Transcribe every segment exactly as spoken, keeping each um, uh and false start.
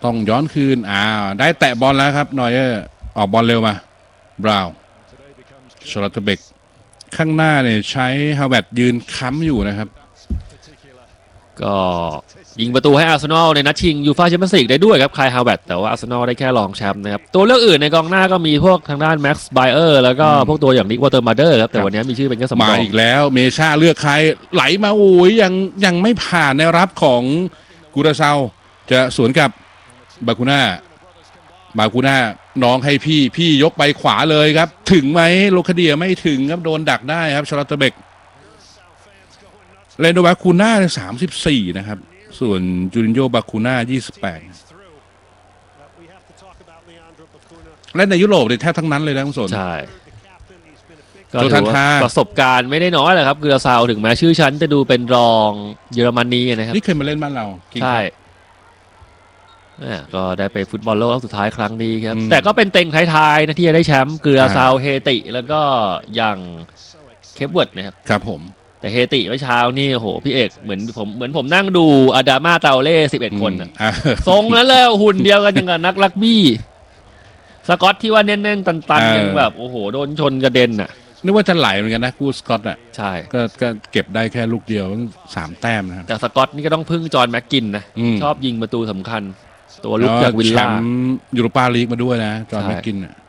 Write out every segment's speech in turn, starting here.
ต้องย้อนคืนอ่าได้แตะบอลแล้วครับนอยเออร์ออกบอลเร็วมาบราวน์ชลอตเบกข้างหน้าเนี่ยใช้ฮาวเวิร์ดยืนค้ำอยู่นะครับก็ยิงประตูให้อาร์เซนอลในนัดชิงยูฟ่าแชมเปี้ยนส์ลีกได้ด้วยครับคายฮาวเวิร์ดแต่ว่าอาร์เซนอลได้แค่รองแชมป์นะครับตัวเลือกอื่นในกองหน้าก็มีพวกทางด้านแม็กซ์ไบเออร์แล้วก็พวกตัวอย่างนิกวอเตอร์มาเดอร์ครับแต่วันนี้มีชื่อเป็นแค่สำรองมาอีกแล้วเมชาเลือกใครไหลมาโอ้ยยังยังไม่ผ่านในรับของกูราเซาจะสวนกับบาคูน่าบาคูน่าน้องให้พี่พี่ยกไปขวาเลยครับถึงไหมโลคาเดียไม่ถึงครับโดนดักได้ครับชลอตเบกเลนโดบาคูน่าสามสิบสี่นะครับส่วนจูรินโญบาคูน่ายี่สิบแปดเล่นในยุโรปเลยแทบทั้งนั้นเลยนะคุณสนใช่ก็ถือว่าประสบการณ์ไม่ได้น้อยเลยครับกูราเซาถึงแม้ชื่อชั้นจะดูเป็นรองเยอรมนีนะครับนี่เคยมาเล่นบ้านเราใช่ก็ได้ไปฟุตบอลโลกสุดท้ายครั้งนี้ครับแต่ก็เป็นเต็งท้ายๆนะที่จะได้แชมป์กูราเซาเฮติแล้วก็อย่างเคปเวิร์ดนะครับครับผมแต่เฮติเมื่อเช้านี่โหพี่เอกเหมือนผมเหมือนผมนั่งดูอาดามาเตาเล่สิบเอ็ดคนทรงนั้นเลยหุ่นเดียวกันอย่างกับนักรักบี้สกอตที่ว่าแน่นๆตันๆยังแบบโอ้โหโดนชนกระเด็นอ่ะนึกว่าจะไหลเหมือนกันนะกูสกอตอ่ะใช่ก็ก็เก็บได้แค่ลูกเดียวสามแต้มนะครับแต่สกอตนี่ก็ต้องพึ่งจอห์นแม็กกินนะชอบยิงประตูสำคัญตัวลุกจากวิลล่ายูโรปาลีกมาด้วยนะจอห์นแม็กกินอ่ะ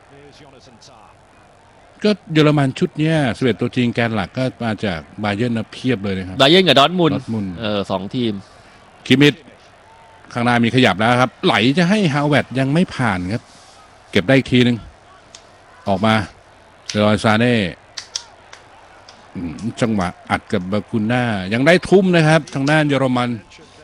ก็เยอรมันชุดเนี้ยสิบเอ็ดตัวจริงแกนหลักก็มาจากบาเยิร์นนะเพียบเลยนะครับบาเยิร์นกับดอร์ทมุนด์เออสองทีมคิมิดข้างหน้ามีขยับแล้วครับไหลจะให้ฮาวเวิร์ดยังไม่ผ่านครับเก็บได้อีกทีนึงออกมาเรอยซาเน่จังหวะอัดกับบาคูน่ายังได้ทุ่มนะครับทางด้านเยอรมัน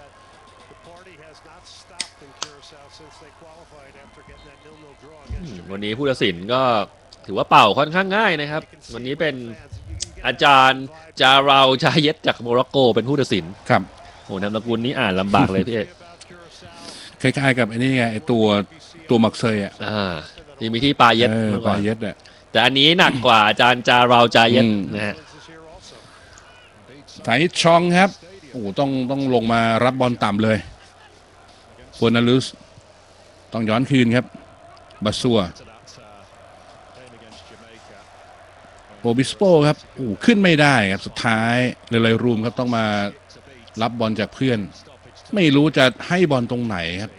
วันนี้ผู้ตัดสินก็ถือว่าเป่าค่อนข้างง่ายนะครับวันนี้เป็นอาจารย์จาราลจาเย็ดจากโมร็อกโกเป็นผู้ตัดสินครับโอ้นามสกุลนี้อ่านลำบากเลยพี่เอกคล้ายๆกับไอ้นี่ไงไอ้ตัวตัวมักเซยอ่ะที่มีที่ปาเย็ดปาเย็ดอ่ะแต่อันนี้หนักกว่าอาจารย์จาราลจาเย็ดนะฮะสายชองครับโอ้ต้องต้องลงมารับบอลต่ำเลยโฟนาลุสต้องย้อนคืนครับบาซัวโอบิสโปครับโอ้ขึ้นไม่ได้ครับสุดท้ายเลยเลยรูมครับต้องมารับบอลจากเพื่อนไม่รู้จะให้บอลตรงไหนครับ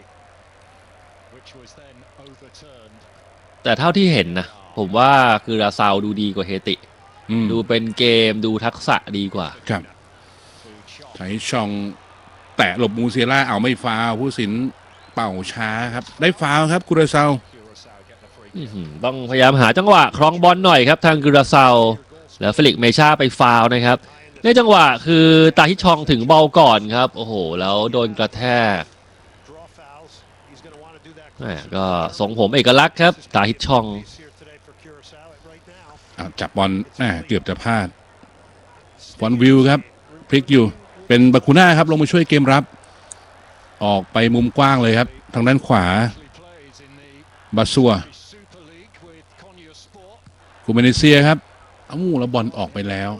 แต่เท่าที่เห็นนะผมว่าคือราซาวดูดีกว่าเฮติดูเป็นเกมดูทักษะดีกว่าครับไถชองแตะหลบมูเซล่าเอาไม่ฟาวผู้สินเป่าช้าครับได้ฟาวครับกูราเซาต้องพยายามหาจังหวะครองบอลหน่อยครับทางกูราเซาแล้วเฟลิกเมชาไปฟาวนะครับในจังหวะคือตาฮิชองถึงบอลก่อนครับโอ้โหแล้วโดนกระแทกก็ส่งผมเอกลักษณ์ครับตาฮิชองจับบอลเกือบจะพลาดบอลวิวครับพลิกอยู่เป็นบาคูน่าครับลงมาช่วยเกมรับออกไปมุมกว้างเลยครับทางด้านขวาบาซัวกูเมเนเซียครับอ้าวแล้วบอลออกไปแล้ว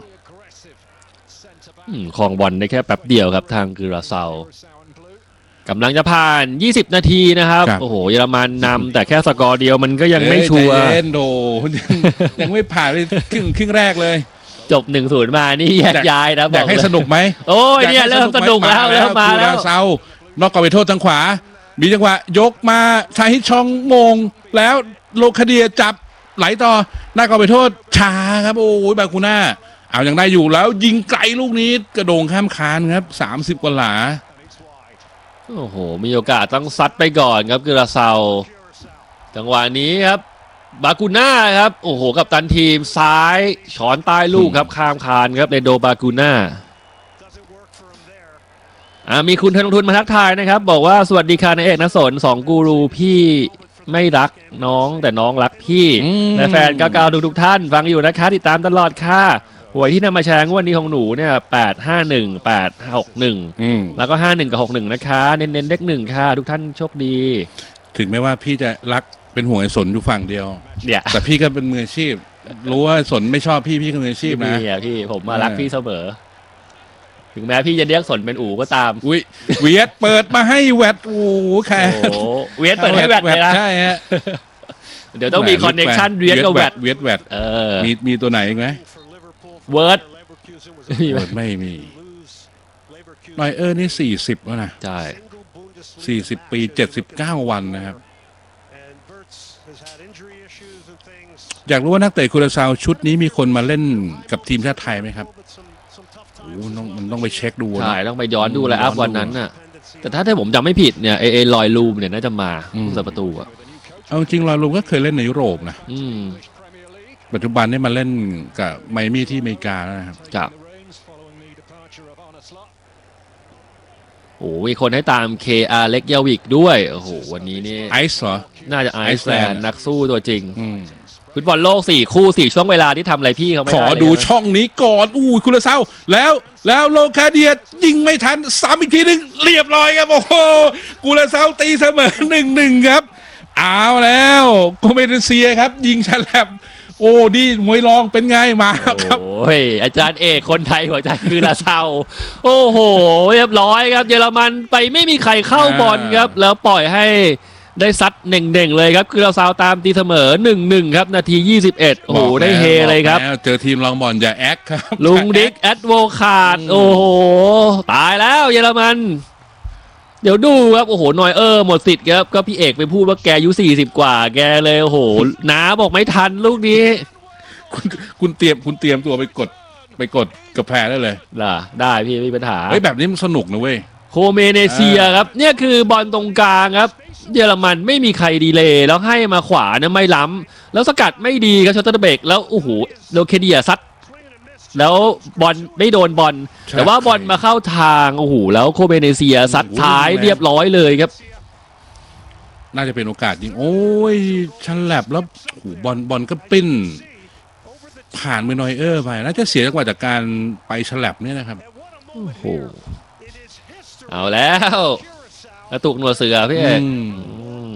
ครองบอลได้แค่แป๊บเดียวครับทางกูราเซากำลังจะผ่านยี่สิบนาทีนะครับโอ้โหเยอรมันนำแต่แค่สกอร์เดียวมันก็ยังไม่ชัวร์เล่นโดยังไม่ผ่านเลยครึ่งครึ่งแรกเลยจบ หนึ่งศูนย์ มานี่แยกย้ายนะอยากให้สนุกไหมโอ้ยเนี่ยเริ่มสนุกแล้วเริ่มมาแล้วเซานอกกรอบเขตโทษทางขวามีจังหวะยกมาชายฮิชองมงแล้วโลคาเดียจับไหลต่อหน้ากรอบเขตโทษช้าครับโอ้ยบาคูน่าเอายังได้อยู่แล้วยิงไกลลูกนี้กระโดงข้ามคานครับสามสิบกว่าหลาโอ้โหมีโอกาสต้องซัดไปก่อนครับกูราเซาจังหวะนี้ครับบาคูน่าครับโอ้โหกับตันทีมซ้ายช้อนใต้ลูกครับข้ามคานครับในโดบาคูน่าอ่ามีคุณธนงทุนมาทักทายนะครับบอกว่าสวัสดีค่ะนายเอกณสนสองกูรูพี่ไม่รักน้องแต่น้องรักพี่และแฟนเก่าๆทุกๆท่านฟังอยู่นะคะติดตามตลอดค่ะหวยที่นำมาแชร์งวดนี้ของหนูเนี่ยแปดห้าหนึ่งแปดหกหนึ่งแล้วก็ห้าหนึ่งกับหกหนึ่งนะคะเน้นๆเลขหนึ่งค่ะทุกท่านโชคดีถึงแม้ว่าพี่จะรักเป็นห่วงไอ้สนอยู่ฝั่งเดียวเนี่ยแต่พี่ก็เป็นมืออาชีพรู้ว่าสนไม่ชอบพี่พี่ก็มืออาชีพนะนี่พี่ผมมารักพี่เสมอถึงแม้พี่จะเรียกสนเป็นอู๋ก็ตามอุ้ยเวียดเปิดมาให้แวดโอ้โหแค่โอ้เวียดเปิดให้แวดเลยนะใช่ฮะเดี๋ยวต้องมีคอนเนคชั่นเวียดกับแวดเวียดแวดเออมีมีตัวไหนอีกไหมเวิร์ดมีไหมเปิดไม่มีนอยเออร์นี่สี่สิบแล้วนะใช่สี่สิบปีเจ็ดสิบเก้าวันนะครับอยากรู้ว่านักเตะคูราซาวชุดนี้มีคนมาเล่นกับทีมชาติไทยไหมครับโอ้ต้องมันต้องไปเช็คดูนะใช่ต้องไปย้อนดูไลน์อัพวันนั้นน่ะแต่ถ้าถ้าผมจำไม่ผิดเนี่ยเอเอลอยลูมเนี่ยน่าจะมาผู้สัประตูอ่ะเอาจริงๆลอยลูมก็เคยเล่นในยุโรปนะอืมปัจจุบันนี่มาเล่นกับไมอามี่ที่อเมริกาแล้วนะครับครับโอ้มีคนให้ตาม เค อาร์ เล็กยาวิกด้วยโอ้โหวันนี้นี่ไอซ์เหรอน่าจะไอซ์แลน Iceland ด์นักสู้ตัวจริงอืมฟุตบอลโลกสี่คู่สี่ช่วงเวลาที่ทำอะไรพี่เขาไม่ขได้อเลยดูนะช่องนี้ก่อนอู้คูราซาวแล้วแล้วโลคาเดียยิงไม่ทันซ้ำอีกทีหนึงเรียบร้อยครับโอ้โหคูราซาวตีเสมอหนึ่งหนึ่งครับเอาแล้วโกเมเดเซียครับ ยิงฉลับโอ้ดีมวยรองเป็นไงมาครับโอ้ยอาจารย์เอกคนไทยหัวใจคือลาเซาโอ้โหเรียบร้อยครับเยอรมันไปไม่มีใครเข้าบอลครับแล้วปล่อยให้ได้ซัดเน่งๆเลยครับคือลาเซาตามตีเสมอ หนึ่งหนึ่ง ครับนาทียี่สิบเอ็ดโอ้โหได้เฮเลยครับอกแล้วเจอทีมรองบอลอย่าแอคครับลุงดิกแอดโวคาดโอ้โหตายแล้วเยอรมันเดี๋ยวดูครับโอ้โหนอยเออร์หมดสิทธิ์ครับก็พี่เอกไปพูดว่าแกอายุสี่สิบกว่าแกเลยโอ้โหน้าบอกไม่ทันลูกนี้คุณคุณเตรียมคุณเตรียมตัวไปกดไปกดกับแพรได้เลยล่ะได้พี่ไม่มีปัญหาเฮ้ยแบบนี้มันสนุกนะเว้ยโคเมเนเซียครับเนี่ยคือบอลตรงกลางครับเยอรมันไม่มีใครดีเลย์แล้วให้มาขวานะไม่ล้ำแล้วสกัดไม่ดีครับชอตเตอร์เบกแล้วโอ้โหโลเคเดียซัดแล้วบอลไม่โดนบอลแต่ว่าบอลมาเข้าทางโอ้โหแล้วโคเมเนเซียซัดท้ายเรียบร้อยเลยครับน่าจะเป็นโอกาสยิงโอ้ยชันแลบแล้วโอ้โหบอลบอลก็ปิ้นผ่านมือนอยเออร์ไปน่าจะเสียจังหวะจากการไปฉลับเนี่ยนะครับโอ้โหเอาแล้วกระตุกหนวดเสือพี่เอกอืมอืม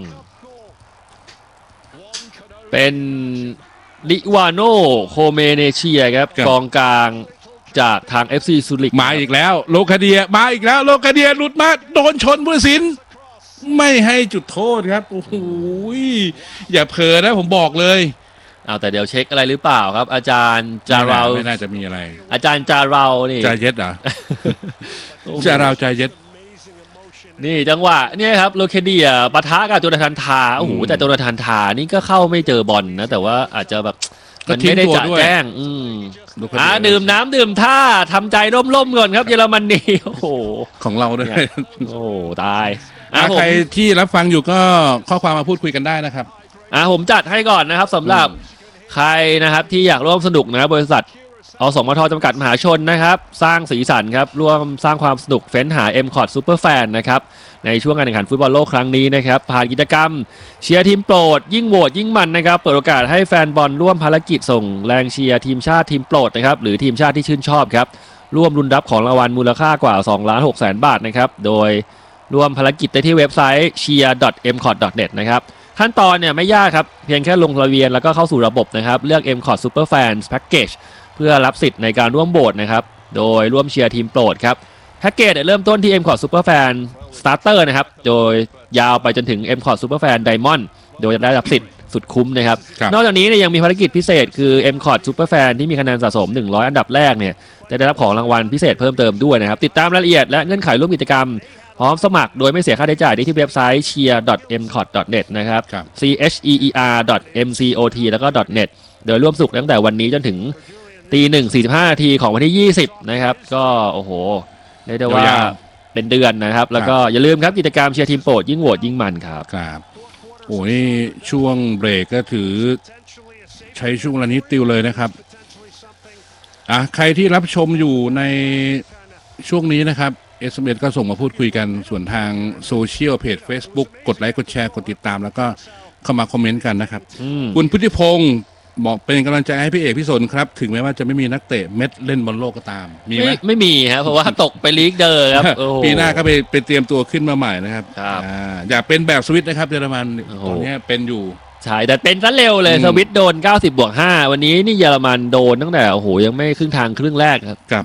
เป็นลิวาโนโคเมเนเชียครับกองกลางจากทาง เอฟ ซี ซูริกมาอีกแล้วโลคาเดียมาอีกแล้วโลคาเดียหลุดมาโดนชนผู้ตัดสินไม่ให้จุดโทษครับโอ้โหอย่าเผลอนะผมบอกเลยเอาแต่เดี๋ยวเช็คอะไรหรือเปล่าครับ อาจารย์จาเราไม่น่าจะมีอะไรอาจารย์จาเรานี่ใจเย็ดเหรอ จาเราใจเย็ดนี่จังหวะเนี่ยครับโลเคเดียปะทะกับโจนาธานทาโอ้โหอืมแต่โจนาธานทานี่ก็เข้าไม่เจอบอลนะแต่ว่าอาจจะแบบก็มันทิ้งไม่ได้ตัวจะด้วยแจ้งอืมโลคาเดียอ่าดื่มน้ำดื่มท่าทำใจร่มๆก่อนครับเยอรมนีโอ้โหของเราด้วยโอ้ตายอ่ะอ่ะผมใครที่รับฟังอยู่ก็ข้อความมาพูดคุยกันได้นะครับอ่ะผมจัดให้ก่อนนะครับสำหรับใครนะครับที่อยากร่วมสนุกนะครับบริษัทอสมทจำกัดมหาชนนะครับสร้างสีสันครับร่วมสร้างความสนุกเฟ้นหา เอ็ม คอร์ด Super Fan นะครับในช่วงการแข่งขันฟุตบอลโลกครั้งนี้นะครับผ่านกิจกรรมเชียร์ทีมโปรดยิ่งโหวตยิ่งมันนะครับเปิดโอกาสให้แฟนบอลร่วมภารกิจส่งแรงเชียร์ทีมชาติทีมโปรดนะครับหรือทีมชาติที่ชื่นชอบครับร่วมลุ้นรับของรางวัลมูลค่ากว่า สองล้านหกแสน บาทนะครับโดยร่วมภารกิจได้ที่เว็บไซต์ เชียร์ ดอท เอ็ม คอร์ด ดอท เน็ต นะครับขั้นตอนเนี่ยไม่ยากครับเพียงแค่ลงทะเบียนแล้วก็เข้าสู่ระบบนะครับเลือก เอ็ม คอร์ด Super Fans Package เพื่อรับสิทธิ์ในการร่วมโหวตนะครับโดยร่วมเชียร์ทีมโปรดครับแพ็กเกจเริ่มต้นที่ เอ็ม คอร์ด Super Fan Starter นะครับโดยยาวไปจนถึง เอ็ม คอร์ด Super Fan Diamond โดยจะได้รับสิทธิ์สุดคุ้มนะครับครับนอกจากนี้เนี่ยยังมีภารกิจพิเศษคือ เอ็ม คอร์ด Super Fan ที่มีคะแนนสะสมหนึ่งร้อยอันดับแรกเนี่ยจะได้รับของรางวัลพิเศษเพิ่มเติมด้วยนะครับติดตามรายละเอียดและเงื่อนไขร่วมกิจกรรมพร้อมสมัครโดยไม่เสียค่าใช้จ่ายได้ที่เว็บไซต์ เชียร์ ดอท เอ็ม คอร์ด ดอท เน็ต นะครับครับซี เอช อี อี อาร์ ดอท เอ็ม ซี โอ ที แล้วก็ .net โดยร่วมสุขตั้งแต่วันนี้จนถึงตีหนึ่งสี่สิบห้านาทีของวันที่ยี่สิบนะครับก็โอ้โหเรียกได้ว่ายาวเป็นเดือนนะครับแล้วก็อย่าลืมครับกิจกรรมเชียร์ทีมโปรดยิ่งโหวตยิ่งมันครับครับโอ้นี่ช่วงเบรกก็ถือใช้ช่วงเวลานี้ติวเลยนะครับอ่ะใครที่รับชมอยู่ในช่วงนี้นะครับ เอส เอ็ม เอส ก็ส่งมาพูดคุยกันส่วนทางโซเชียลเพจ Facebook กดไลค์กดแชร์กดติดตามแล้วก็เข้ามาคอมเมนต์กันนะครับอืมคุณพุทธิพงศ์บอกเป็นกำลังใจให้พี่เอกพี่สนครับ ถึงแม้ว่าจะไม่มีนักเตะเม็ดเล่นบอลโลกก็ตาม มีไหมไม่ไม่มีครับเพราะว่าตกไปลีกเดอร์ครับโอ้โหปีหน้าก็ไปไปเตรียมตัวขึ้นมาใหม่นะครับครับอ่าอย่าเป็นแบบสวิตนะครับเยอรมันโอ้โหตอนนี้เป็นอยู่ใช่แต่เป็นซะเร็วเลยอืมสวิตโดนเก้าสิบบวกห้าวันนี้นี่เยอรมันโดนตั้งแต่โอ้โหยังไม่ครึ่งทางครึ่งแรกครับกับ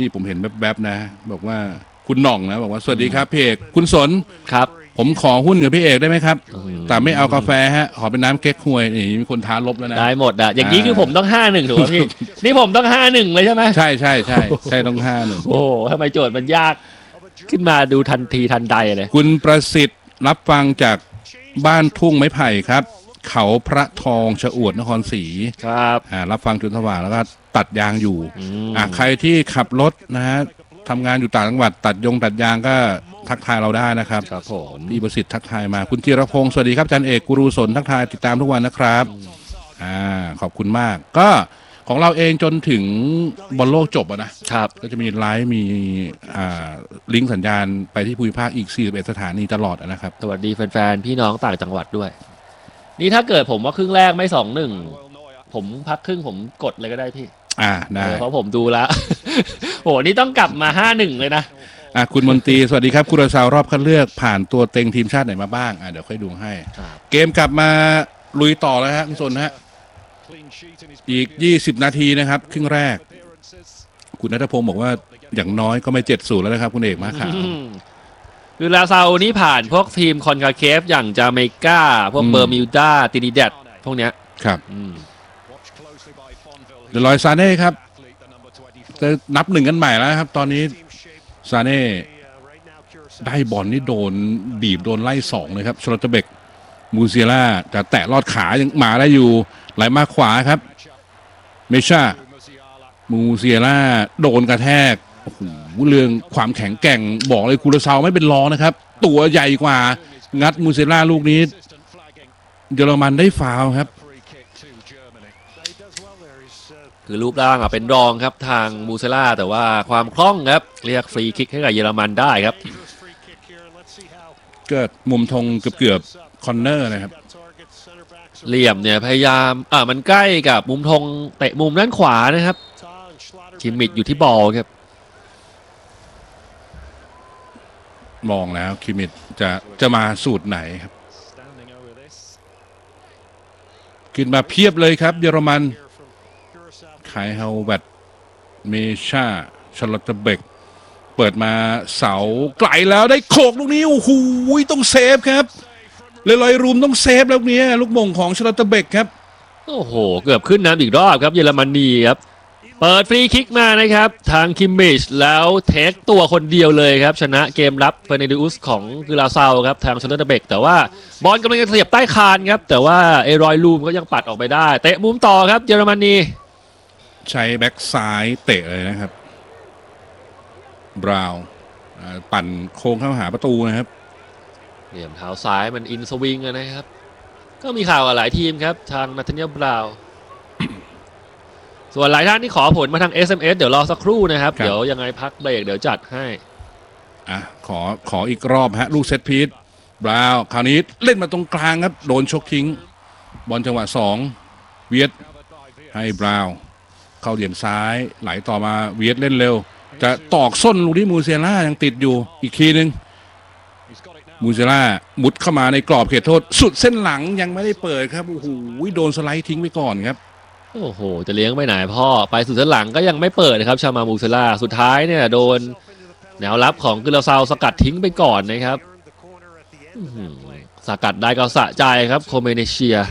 นี่ผมเห็นแวบๆนะบอกว่าคุณหน่องนะบอกว่าสวัสดีครับพี่เอกคุณสนครับผมขอหุ้นกับพี่เอกได้ไหมครับแต่ไม่เอากาแฟฮะขอเป็นน้ำเก๊กฮวยนี่มีคนท้าลบแล้วนะได้หมดอ่ะอย่างนี้คือผมต้องห้าหนึ่งถูกไหมพี่ นี่ผมต้องห้าหนึ่งเลยใช่ไหมใช่ใช่ใช่ใช่ต้องห้าหนึ่งโอ้ทำไมโจทย์มันยากขึ้นมาดูทันทีทันใดเลยคุณประสิทธิ์รับฟังจากบ้านทุ่งไม้ไผ่ครับ เขาพระทองชะอวดนครศรีครับอ่ารับฟังจนสว่างแล้วก็ตัดยางอยู่อ่าใครที่ขับรถนะฮะทำงานอยู่ต่างจังหวัดตัดยงตัดยางก็ทักทายเราได้นะครับครับผมพี่ประสิทธิ์ทักทายมาคุณจิรพงศ์สวัสดีครับอาจารย์เอกกูรูสนทักทายติดตามทุกวันนะครับอ่าขอบคุณมากก็ของเราเองจนถึงบอลโลกจบนะครับก็จะมีไลฟ์มีอ่าลิงก์สัญญาณไปที่ภูมิภาคอีกสี่สิบเอ็ดสถานีตลอดนะครับสวัสดีแฟนๆพี่น้องต่างจังหวัดด้วยนี่ถ้าเกิดผมว่าครึ่งแรกไม่สองหนึ่งผมพักครึ่งผมกดเลยก็ได้พี่อ่าได้เพราะผมดูแล้วโหนี่ต้องกลับมาห้าหนึ่งเลยนะอ่ะคุณมนตรีสวัสดีครับกุราซาวรอบคัดเลือกผ่านตัวเต็งทีมชาติไหนมาบ้างอ่ะเดี๋ยวค่อยดูให้เกมกลับมาลุยต่อแล้วฮะคุณสนฮะอีกยี่สิบนาทีนะครับครึ่งแรกคุณณัฐพงศ์บอกว่าอย่างน้อยก็ไม่เจ็ดศูนย์แล้วนะครับคุณเอกมาข่าวคือลาซาวนี่ผ่านพวกทีมคอนคาเคฟอย่างจาเมกาพวกเบอร์มิวดาตินิแดดพวกเนี้ยครับเดลอยซาเน่ครับจะนับหนึ่งกันใหม่แล้วครับตอนนี้ซาเน่ได้บอลนี่โดนบีบโดนไล่สองเลยครับชลตเบกมูเซียล่าจะแตะลอดขายังมาได้อยู่ไหลมาขวาครับเมชามูเซียล่าโดนกระแทกโอ้โหเรื่องความแข็งแกร่งบอกเลยคูราซาวไม่เป็นรองนะครับตัวใหญ่กว่างัดมูเซียล่าลูกนี้เยอรมันได้ฟาวล์ครับคือรูปร่างอ่ะเป็นรองครับทางมูเซล่าแต่ว่าความคล่องครับเรียกฟรีคิกให้กับเยอรมันได้ครับเกิดมุมธงเกือบๆคอนเนอร์นะครับเหลี่ยมเนี่ยพยายามอ่ามันใกล้กับมุมธงเตะมุมด้านขวานะครับคิมมิดอยู่ที่บอลครับมองแล้วคิมมิดจะจะมาสูตรไหนครับขึ้นมาเพียบเลยครับเยอรมันไคเฮาแวตเมชาชลตเบกเปิดมาเสาไกลแล้วได้โขกลูกนี้โอ้โหต้องเซฟครับเลยลอยรูมต้องเซฟแล้วนี้ลูกมงของชลตเบกครับโอ้โหเกือบขึ้นน้ำอีกรอบครับเยอรมนีครับเปิดฟรีคิกมานะครับทางคิมมิชแล้วเทคตัวคนเดียวเลยครับชนะเกมรับเฟอร์นันเดอุสของกุราซาวครับทางชลตเบกแต่ว่าบอลกำลังจะเสียบใต้คานครับแต่ว่าเอรอยรูมก็ยังปัดออกไปได้เตะมุมต่อครับเยอรมนีใช้แบ็กซ้ายเตะเลยนะครับบราวน์ปั่นโค้งเข้าหาประตูนะครับเหลี่ยมเท้าซ้ายมันอินสวิงนะครับก็มีข่าวกับหลายทีมครับทางนาธานีลบราวน์ ส่วนหลายท่านที่ขอผลมาทาง เอส เอ็ม เอส เดี๋ยวรอสักครู่นะครับเดี๋ยวยังไงพักเบรกเดี๋ยวจัดให้อ่ะขอขออีกรอบฮะลูกเซตพีทบราวน์คราวนี้เล่นมาตรงกลางครับโดนชกทิ้งบอลจังหวะสองเวียดให้บราวน์เข้าเหลี่ยมซ้ายไหลต่อมาเวียดเล่นเร็วจะตอกส้นลูกที่มูเซล่ายังติดอยู่อีกทีนึงมูเซล่ามุดเข้ามาในกรอบเขตโทษสุดเส้นหลังยังไม่ได้เปิดครับโอ้โหโดนสไลด์ทิ้งไปก่อนครับโอ้โหจะเลี้ยงไปไหนพ่อไปสุดเส้นหลังก็ยังไม่เปิดนะครับชามามูเซล่าสุดท้ายเนี่ยโดนแนวรับของกุราซาวสกัดทิ้งไปก่อนนะครับสกัดได้ก็สะใจครับโคเมเนเชีย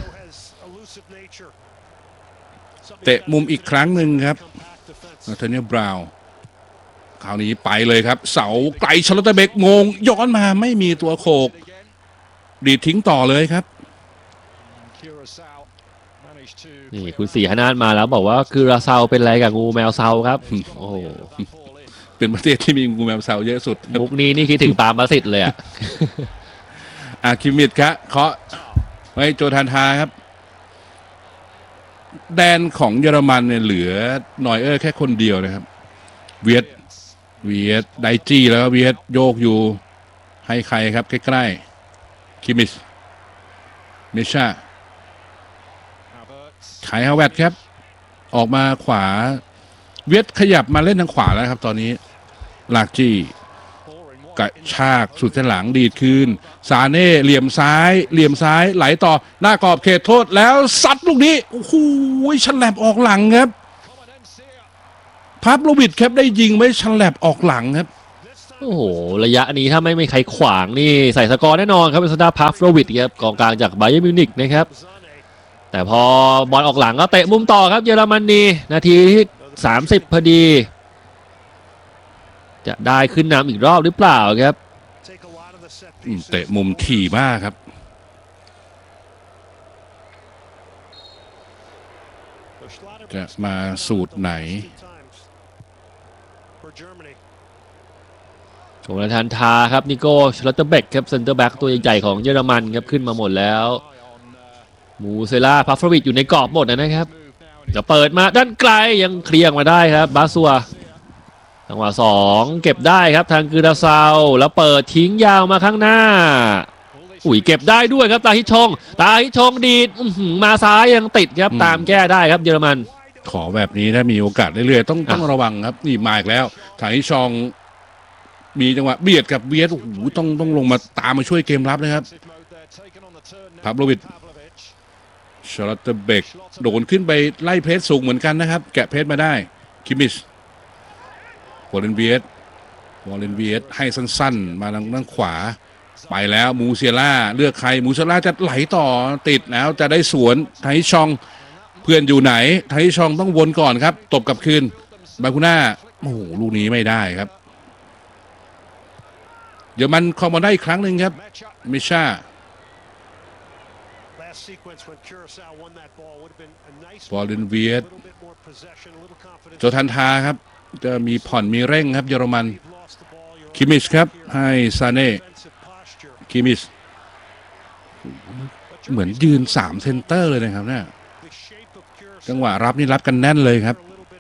เตะมุมอีกครั้งหนึ่งครับนาธานีลบราวน์คราวนี้ไปเลยครับเสาไกลชลตเบกงงย้อนมาไม่มีตัวโขกดีดทิ้งต่อเลยครับนี่คุณศรีหนาฏมาแล้วบอกว่าคือราซาวเป็นอะไรกับงูแมวเซาครับโอ้โหเป็นประเทศที่มีงูแมวเซาเยอะสุดมุกนี้นี่คิดถึงปาล์มประสิทธิ์เลยอ่ะอาคิมิดครับเคาะไว้โจทันทาครับแดนของเยอรมันเนี่ยเหลือนอยเออร์แค่คนเดียวนะครับเวียดเวียดไดจี้แล้วเวียดโยกอยู่ให้ใครครับใกล้ๆคิมิชเมชาไคเฮาแวตครับออกมาขวาเวียดขยับมาเล่นทางขวาแล้วครับตอนนี้ลากจี้กระชากสุดเส้นหลังดีดคืนซาเน่เหลี่ยมซ้ายเหลี่ยมซ้ายไหลต่อหน้ากรอบเขตโทษแล้วซัดลูกนี้โอ้โหฉลับออกหลังครับพับโลวิดครับได้ยิงไม่ฉลับออกหลังครับโอ้โหระยะนี้ถ้าไม่มีใครขวางนี่ใส่สกอร์แน่นอนครับเป็นสตาร์พัฟโรวิดครับกองกลางจากไบเยิร์นมิวนิกนะครับแต่พอบอลออกหลังก็เตะมุมต่อครับเยอรมนีนาทีที่สามสิบพอดีจะได้ขึ้นนำอีกรอบหรือเปล่าครับเตะมุมถี่มากครับจะมาสูตรไหนโฉมทันทาครับนิโก้ชลัตเตอร์เบกครับเซนเตอร์แบ็กตัวใหญ่ๆของเยอรมันครับขึ้นมาหมดแล้วมูเซล่าพัฟฟวิดอยู่ในกรอบหมดนะครับจะเปิดมาด้านไกลยังเคลียงมาได้ครับบาซัวจังหวะสองเก็บได้ครับทางกือราซาวแล้วเปิดทิ้งยาวมาข้างหน้าอุ้ยเก็บได้ด้วยครับตาฮิชงตาฮิชงดีดมาซ้ายยังติดครับตามแก้ได้ครับเยอรมันขอแบบนี้ถ้ามีโอกาสเรื่อยๆต้องต้องระวังครับนี่มาอีกแล้วทางฮิชองมีจังหวะเบียดกับเบียดโอ้โหต้องต้องลงมาตามมาช่วยเกมรับนะครับพับโลวิดชาร์ลอตเตอร์เบกโดนขึ้นไปไล่เพรสสูงเหมือนกันนะครับแกะเพรสมาได้คิมิชวอลเลนเวียดวอลเลนเวียดให้สั้นๆมาทางด้านขวาไปแล้วมูเซียล่าเลือกใครมูเซียล่าจะไหลต่อติดแล้วจะได้สวนไทชองเพื่อนอยู่ไหนไทชองต้องวนก่อนครับตบกลับคืนบาคูน่าโอ้โหลูกนี้ไม่ได้ครับเดี๋ยวมันคอมมาได้อีกครั้งหนึ่งครับมิชาบอลเลนเวียดโจทันทาครับจะมีผ่อนมีเร่งครับเยอรมันคิมิชครับให้ซาเน่คิมิชเหมือนยืนสามเซนเตอร์เลยนะครับเนี่ยจังหวะรับนี่รับกันแน่นเลยครับ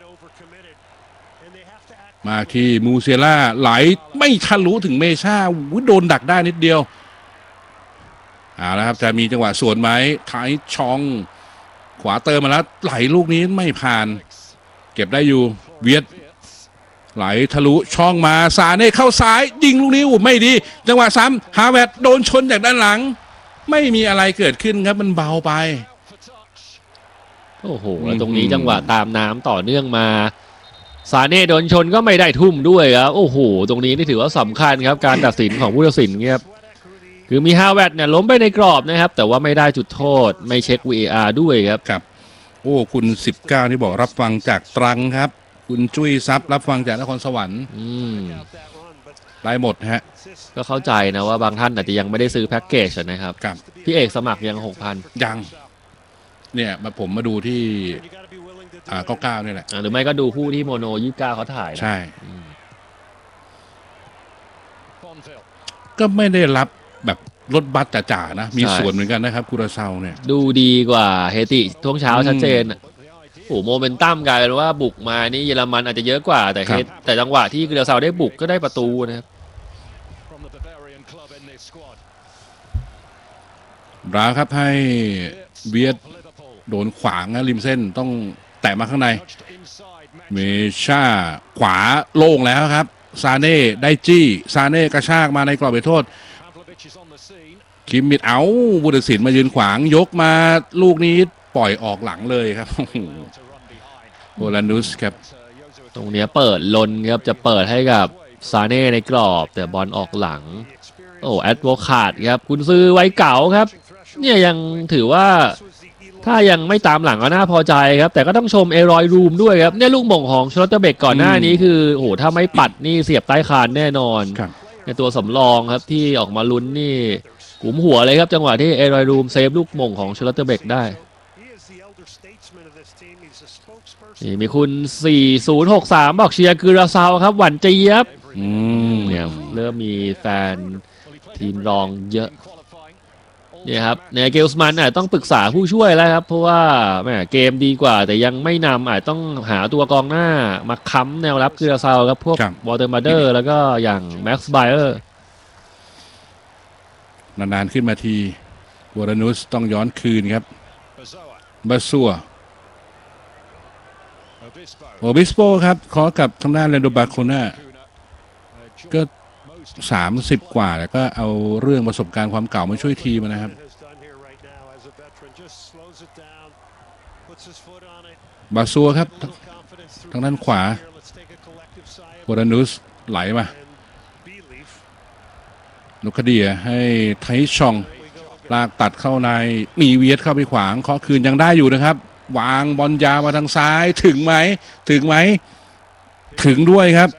มาที่มูเซล่าไหลไม่ทะลุถึงเมชาโดนดักได้นิดเดียวเอาละครับจะมีจังหวะสวนไหมไทชองขวาเติมมาแล้วไหลลูกนี้ไม่ผ่านเก็บได้อยู่เวียดไหลทะลุช่องมาซาเน่เข้าซ้ายยิงลูกนี้ไม่ดีจังหวะซ้ำฮาเวร์ตโดนชนจากด้านหลังไม่มีอะไรเกิดขึ้นครับมันเบาไปโอ้โหแล้วตรงนี้จังหวะตามน้ำต่อเนื่องมาซาเน่โดนชนก็ไม่ได้ทุ่มด้วยครับโอ้โหตรงนี้นี่ถือว่าสำคัญครับการตัดสินของผู้ตัดสินครับคือมีฮาเวร์ตเนี่ยล้มไปในกรอบนะครับแต่ว่าไม่ได้จุดโทษไม่เช็ค วี เอ อาร์ ด้วยครับครับโอ้คุณสิบเก้าที่บอกรับฟังจากตรังครับคุณจุ้ยซับรับฟังจากนครสวรรค์ได้หมดฮะก็เข้าใจนะว่าบางท่านอาจจะยังไม่ได้ซื้อแพ็กเกจนะครับพี่เอกสมัครยัง หกพันยังเนี่ยมาผมมาดูที่อ่าเก้าเก้านี่แหละหรือไม่ก็ดูคู่ที่โมโนยี่สิบเก้าเขาถ่ายใช่ก็ไม่ได้รับแบบรถบัสจ๋าๆนะมีส่วนเหมือนกันนะครับคูราเซาเนี่ยดูดีกว่าเฮติช่วงเช้าชัดเจนโอ้โมเมนตัมกลายเป็นว่าบุกมานี่เยอรมันอาจจะเยอะกว่าแต่เฮแต่จังหวะที่คูราเซาได้บุกก็ได้ประตูนะครับบราครับให้เวียดโดนขวางนะริมเส้นต้องแตะมาข้างในเมชาขวาโล่งแล้วครับซาเน่ได้จี้ซาเน่กระชากมาในกรอบเขตโทษคิมมิดเอาบุตรศิลป์มายืนขวางยกมาลูกนี้ปล่อยออกหลังเลยครับโอลานุสครับตรงนี้เปิดลนครับจะเปิดให้กับซาเน่ในกรอบแต่บอลออกหลังโอ้แอดโวคาดครับคุณซื้อไว้เก่าครับเนี่ยยังถือว่าถ้ายังไม่ตามหลังก็น่าพอใจครับแต่ก็ต้องชมเอรอยรูมด้วยครับเนี่ยลูกหม่งของชลอตเตอร์เบกก่อนหน้านี้คือโอ้โหถ้าไม่ปัดนี่เสียบใต้คานแน่นอนในตัวสำรองครับที่ออกมาลุ้นนี่กุมหัวเลยครับจังหวะที่เอรอยรูมเซฟลูกหม่งของชลอตเตอร์เบกได้นี่มีคุณสี่ศูนย์หกสามบอกเชียร์กือราซาวครับหวั่นเจี๊ยบเนี่ยเริ่มมีแฟนทีมรองเยอะเนี่ยครับในเกลสมันอาจต้องปรึกษาผู้ช่วยแล้วครับเพราะว่าแหมเกมดีกว่าแต่ยังไม่นำอาจต้องหาตัวกองหน้ามาค้ำแนวรับกือราซาวครับพวกวอเตอร์มาเดอร์แล้วก็อย่างแม็กซ์ไบเออร์นานๆขึ้นมาทีวอร์นุสต้องย้อนคืนครับบาซัวโอบิสโปครับขอกับทางด้านเรนโดบาโคน่าก็สามสิบกว่าแล้วก็เอาเรื่องประสบการณ์ความเก่ามาช่วยทีมนะครับบาซัวครับทางด้านขวาโวรานุสไหลมานุคเดียให้ไทชองลากตัดเข้าในมีเวียดเข้าไปขวางเคาะคืนยังได้อยู่นะครับวางบอลยาวมาทางซ้ายถึงไหมถึงไหมถึงด้วยครับ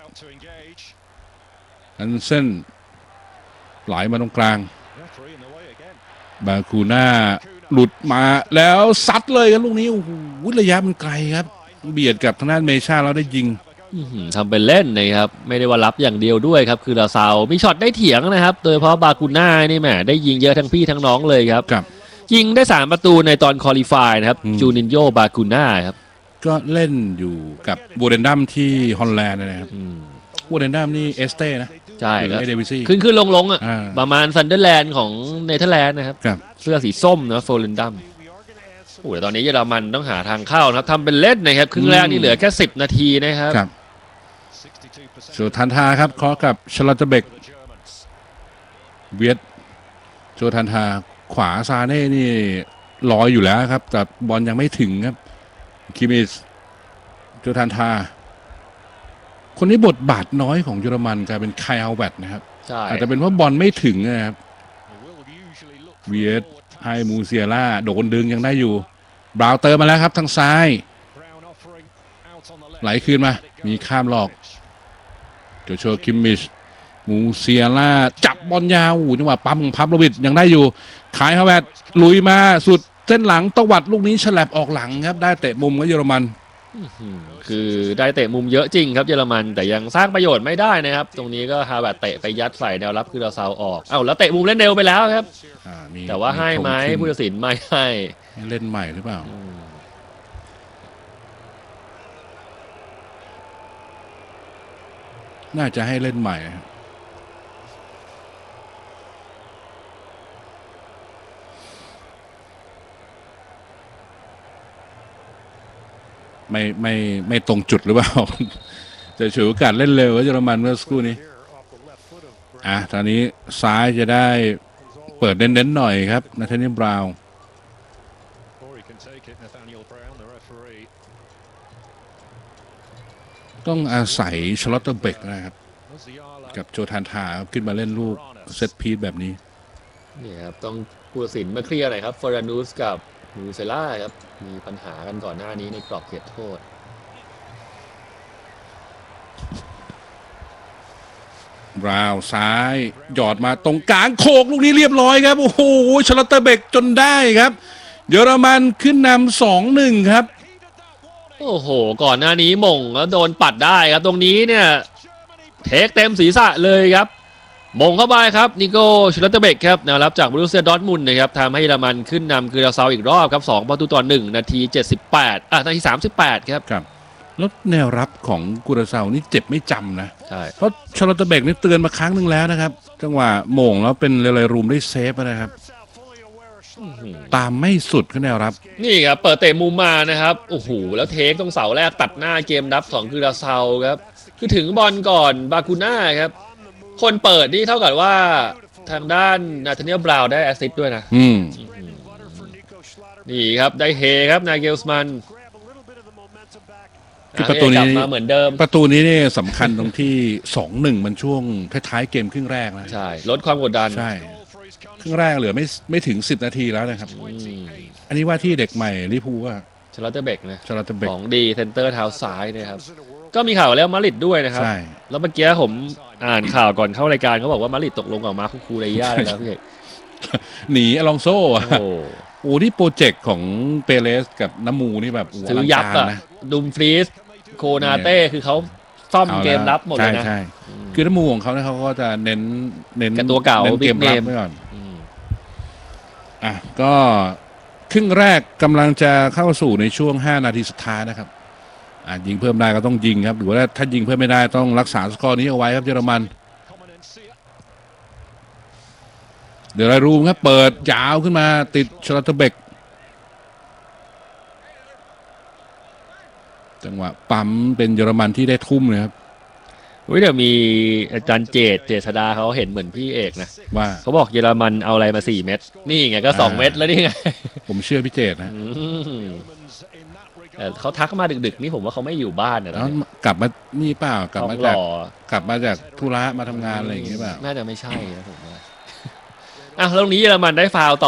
อันเส้นไหลมาตรงกลางบาคูน่าหลุดมาแล้วซัดเลยครับลูกนี้โอ้โหระยะมันไกลครับเบียดกับทางด้านเมชาแล้วได้ยิงทำเป็นเล่นนะครับไม่ได้ว่ารับอย่างเดียวด้วยครับคือลาซาวมีช็อตได้เถียงนะครับโดยเฉพาะบาคูน่านี่แหมได้ยิงเยอะทั้งพี่ทั้งน้องเลยครับยิงได้สามประตูในตอนคอลิฟายนะครับจูนินโญบาคูน่าครับก็เล่นอยู่กับบูเดนดัมที่ฮอลแลนด์นะครับบูเดนดัมนี่เอสเต้นะใช่ครับเดวิซี่ขึ้นขึ้นลงลงอ่ะประมาณซันเดอร์แลนด์ของเนเธอร์แลนด์นะครับเสื้อสีส้มนะโฟลเรนดัมโอ้ยตอนนี้เยอรมันต้องหาทางเข้านะครับทำเป็นเล่นนะครับครึ่งแรกนี่เหลือแค่สิบนาทีนะครับส่วนทันทาครับเคาะกับชลอตเบกเวียดโจทันทาขวาซาเน่นี่ลอยอยู่แล้วครับแต่บอลยังไม่ถึงครับคิมิสโจทันทาคนนี้บทบาทน้อยของเยอรมันกลายเป็นไคลเอาแวตนะครับอาจจะเป็นเพราะบอลไม่ถึงนะครับเวียดไฮมูเซียล่าโดนดึงยังได้อยู่บราวเตอร์มาแล้วครับทางซ้ายไหลคืนมามีข้ามหลอกโจชัวคิมมิชมูเซียล่าจับบอลยาวจังหวะปั๊มของพับโรบิดยังได้อยู่ขายฮาวเวิร์ดลุยมาสุดเส้นหลังตวัดลูกนี้ฉลับออกหลังครับได้เตะมุมกับเยอรมันคือได้เตะมุมเยอะจริงครับเยอรมันแต่ยังสร้างประโยชน์ไม่ได้นะครับตรงนี้ก็ฮาวเวิร์ดเตะไปยัดใส่แนวรับคือเราซาวออกเอ้าแล้วเตะมุมเล่นเร็วไปแล้วครับแต่ว่าให้ไหมผู้ตัดสินไม่ให้เล่นใหม่หรือเปล่าน่าจะให้เล่นใหม่ไม่ไม่ไม่ตรงจุดหรือเปล่าจะฉวยโอกาสเล่นเร็วเยอรมันเมื่อสักครู่นี้อ่ะตอนนี้ซ้ายจะได้เปิดเน้นๆหน่อยครับนาธานีล บราวน์ต้องอาศัยชลอตเตอร์เบกนะครับกับโจทันทาขึ้นมาเล่นลูกเซตพีซแบบนี้นี่ครับต้องผู้ตัดสินมาเคลียร์หน่อยครับฟอรานูสกับมูเซล่าครับมีปัญหากันก่อนหน้านี้ในกรอบเขตโทษบราวน์ซ้ายหยอดมาตรงกลางโขกลูกนี้เรียบร้อยครับโอ้โหชลอตเตอร์เบกจนได้ครับเยอรมันขึ้นนำ สองหนึ่ง ครับโอ้โหก่อนหน้านี้มงแล้วโดนปัดได้ครับตรงนี้เนี่ยเทคเต็มศีรษะเลยครับมงเข้าไปครับนิโก้ชลัตเตอร์เบกครับแนวรับจากบรูเซียดอร์ทมุนด์นะครับทำให้เยอรมันขึ้นนำคือเราเซาอีกรอบครับสองประตูต่อหนึ่งนาทีเจ็ดสิบแปดอ่ะนาทีสามสิบแปดครับครับแล้วแนวรับของกุราเซานี่เจ็บไม่จำนะใช่เพราะชลัตเตอร์เบกนี่เตือนมาครั้งหนึ่งแล้วนะครับจังหวะโมงแล้วเป็นเลเลรูมได้เซฟนะครับตามไม่สุดก็แนวรับนี่ครับเปิดเตะมุมมานะครับโอ้โหแล้วเทคตรงเสาแรกตัดหน้าเกมรับของกุราเซาครับคือถึงบอลก่อนบาคูน่าครับคนเปิดนี่เท่ากับว่าทางด้านนาธานีล บราวน์ได้แอสซิสต์ด้วยนะอืมนี่ครับได้เฮครับนาเกลสมันคือประตูนี้มาเหมือนเดิมประตูนี้เนี่ยสำคัญตรงที่ สองหนึ่ง มันช่วงท้ายๆเกมครึ่งแรกนะใช่ลดความกดดันใช่ครึ่งแรกเหลือไม่ไม่ถึงสิบนาทีแล้วนะครับอันนี้ว่าที่เด็กใหม่ลิพูว่าชลัตเตอร์เบกนะชลัตเตอร์เบกของดีเซนเตอร์เท้าซ้ายนะครับก็มีข่าวแล้วมาดริดด้วยนะครับแล้วเมื่อกี้ผมอ่านข่าวก่อนเข้ารายการเขาบอกว่ามาดริดตกลงกับมาร์คคูเรย่าแล้วพี่เอกหนีอลองโซ่อะโอ้ที่โปรเจกต์ของเปเรสกับน้ำมูนี่แบบซื้อยับอะดุมฟรีสโคนาเต้คือเขาซ่อมเกมรับหมดเลยนะใช่คือน้ำมูของเขาเนี่ยเขาก็จะเน้นเน้นตัวเก่าเกมรับไว้ก่อนอ่ะก็ครึ่งแรกกำลังจะเข้าสู่ในช่วงห้านาทีสุดท้ายนะครับอ่ะยิงเพิ่มได้ก็ต้องยิงครับหรือว่าถ้ายิงเพิ่มไม่ได้ต้องรักษาสกอร์นี้เอาไว้ครับเยอรมันเดี๋ยวเรารูมครับเปิดยาวขึ้นมาติดชลัตเตอร์เบกจังหวะปั๊มเป็นเยอรมันที่ได้ทุ่มเลยครับวิเดี๋ยวมีอาจารย์เจตเจษดาเขาเห็นเหมือนพี่เอกนะว่าเขาบอกเยอรมันเอาอะไรมาสี่เม็ดนี่ไงก็สองเม็ดแล้วนี่ไงผมเชื่อพี่เจตนะแต่เขาทักมาดึกๆนี่ผมว่าเขาไม่อยู่บ้านนะแล้วกลับมานี่เปล่ากลับต้องมาหจากล่อกลับมาจากธุระมาทำงานอะไรอย่างเงี้ยเปล่าน่าจะไม่ใช่นะผมว่าอ่ะแล้วตรงนี้เยอรมันได้ฟาวล์ต่อ